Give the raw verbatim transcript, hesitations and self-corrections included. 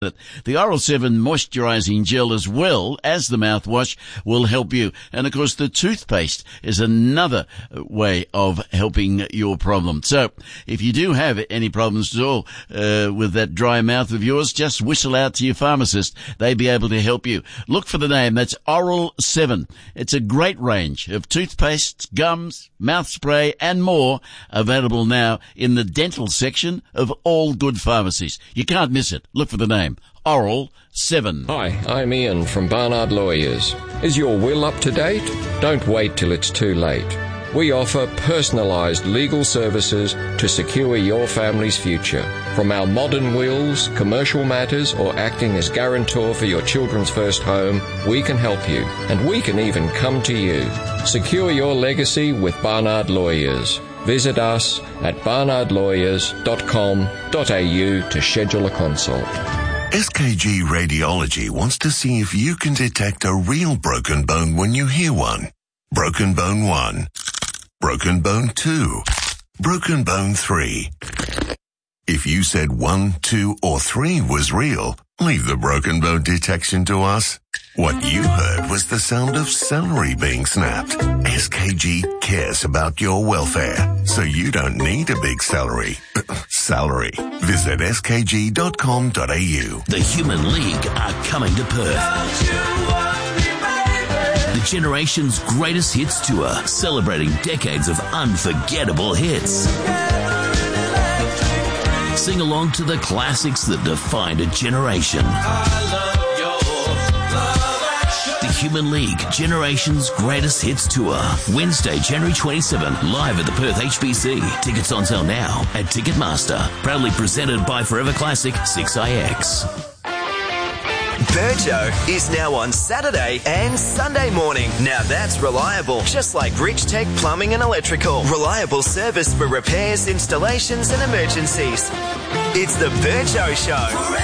The Oral seven moisturising gel as well as the mouthwash will help you. And of course the toothpaste is another way of helping your problem. So if you do have any problems at all uh, with that dry mouth of yours, just whistle out to your pharmacist. They'll be able to help you. Look for the name. That's Oral seven. It's a great range of toothpastes, gums, mouth spray and more available now in the dental section of all good pharmacies. You can't miss it. Look for the name. Oral seven. Hi, I'm Ian from Barnard Lawyers. Is your will up to date? Don't wait till it's too late. We offer personalised legal services to secure your family's future. From our modern wills, commercial matters, or acting as guarantor for your children's first home, we can help you. And we can even come to you. Secure your legacy with Barnard Lawyers. Visit us at barnard lawyers dot com dot a u to schedule a consult. S K G Radiology wants to see if you can detect a real broken bone when you hear one. Broken bone one. Broken bone two. Broken bone three. If you said one, two, or three was real, leave the broken bone detection to us. What you heard was the sound of celery being snapped. S K G cares about your welfare, so you don't need a big celery. Salary. Visit s k g dot com dot a u. The Human League are coming to Perth. The Generation's Greatest Hits Tour, celebrating decades of unforgettable hits. Sing along to the classics that defined a generation. The Human League Generation's Greatest Hits Tour, Wednesday, January twenty-seventh, live at the Perth H B C. Tickets on sale now at Ticketmaster. Proudly presented by Forever Classic six I X. Burjo is now on Saturday and Sunday morning. Now that's reliable. Just like Rich Tech Plumbing and Electrical. Reliable service for repairs, installations and emergencies. It's the Burjo Show.